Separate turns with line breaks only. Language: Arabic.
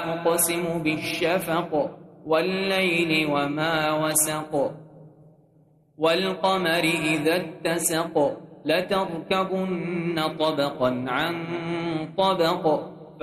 أقسم بالشفق والليل وما وسق والقمر إذا اتسق لتركبن طبقا عن طبق